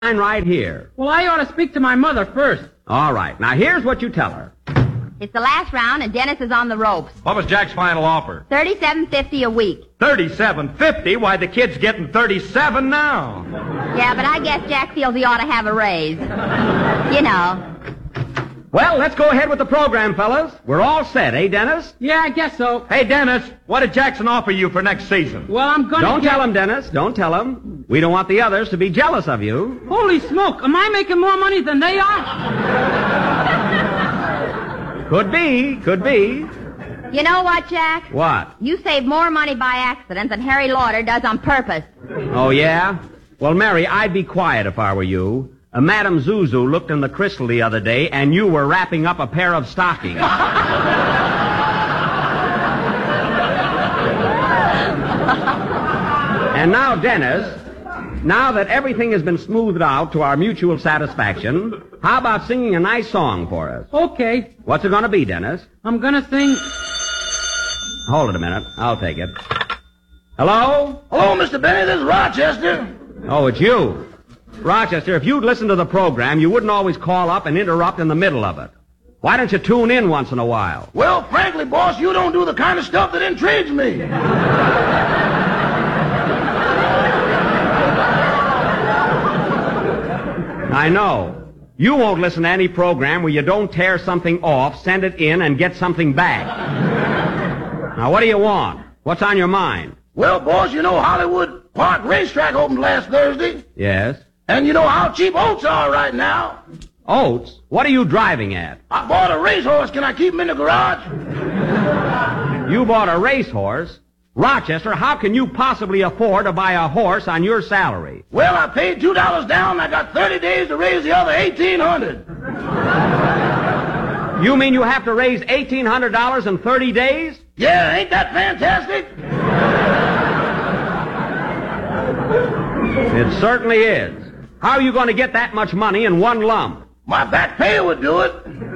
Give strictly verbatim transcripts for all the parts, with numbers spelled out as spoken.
right here. Well, I ought to speak to my mother first. All right. Now, here's what you tell her. It's the last round, and Dennis is on the ropes. What was Jack's final offer? Thirty-seven fifty a week. Thirty-seven fifty? Why, the kid's getting thirty-seven now. Yeah, but I guess Jack feels he ought to have a raise. You know. Well, let's go ahead with the program, fellas. We're all set, eh, Dennis? Yeah, I guess so. Hey, Dennis, what did Jackson offer you for next season? Well, I'm gonna Don't get... tell him, Dennis. Don't tell him. We don't want the others to be jealous of you. Holy smoke, am I making more money than they are? Could be. Could be. You know what, Jack? What? You save more money by accident than Harry Lauder does on purpose. Oh, yeah? Well, Mary, I'd be quiet if I were you. Uh, Madame Zuzu looked in the crystal the other day, and you were wrapping up a pair of stockings. And now, Dennis, now that everything has been smoothed out to our mutual satisfaction, how about singing a nice song for us? Okay, What's it going to be, Dennis? I'm gonna sing... Hold it a minute. I'll take it. Hello? Hello, Mister Benny. This is Rochester. Oh, it's you. Rochester, if you'd listened to the program, you wouldn't always call up and interrupt in the middle of it. Why don't you tune in once in a while? Well, frankly, boss, you don't do the kind of stuff that intrigues me. I know. You won't listen to any program where you don't tear something off, send it in, and get something back. Now, what do you want? What's on your mind? Well, boss, you know Hollywood Park Racetrack opened last Thursday. Yes? And you know how cheap oats are right now. Oats? What are you driving at? I bought a racehorse. Can I keep him in the garage? You bought a racehorse? Rochester, how can you possibly afford to buy a horse on your salary? Well, I paid two dollars down, and I got thirty days to raise the other eighteen hundred dollars. You mean you have to raise eighteen hundred dollars in thirty days? Yeah, ain't that fantastic? It certainly is. How are you going to get that much money in one lump? My back pay would do it.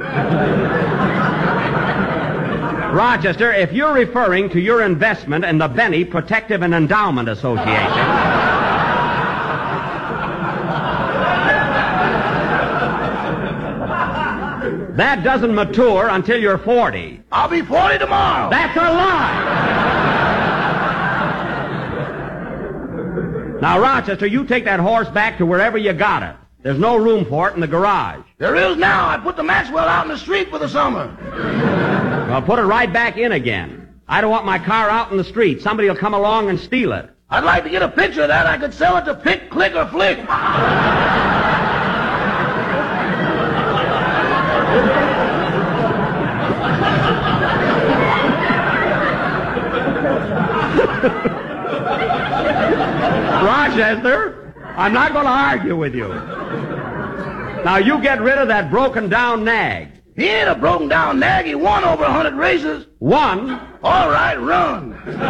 Rochester, if you're referring to your investment in the Benny Protective and Endowment Association... that doesn't mature until you're forty. I'll be forty tomorrow. That's a lie! Now, Rochester, you take that horse back to wherever you got it. There's no room for it in the garage. There is now. I put the Maxwell out in the street for the summer. Well, put it right back in again. I don't want my car out in the street. Somebody will come along and steal it. I'd like to get a picture of that. I could sell it to Pick, Click, or Flick. Rochester, I'm not going to argue with you. Now, you get rid of that broken-down nag. He ain't a broken down nag. He won over a hundred races. One? All right, run.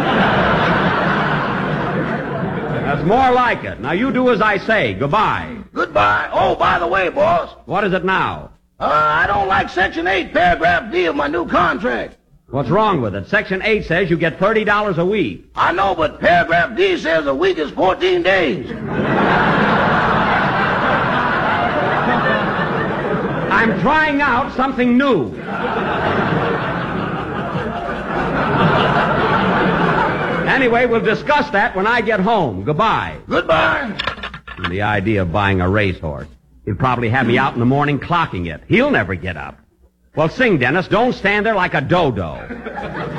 That's more like it. Now, you do as I say. Goodbye. Goodbye. Oh, by the way, boss. What is it now? Uh, I don't like Section eight, Paragraph D of my new contract. What's wrong with it? Section eight says you get thirty dollars a week. I know, but Paragraph D says a week is fourteen days. I'm trying out something new. Anyway, we'll discuss that when I get home. Goodbye. Goodbye. The idea of buying a racehorse. He'll probably have me out in the morning clocking it. He'll never get up. Well, sing, Dennis. Don't stand there like a dodo.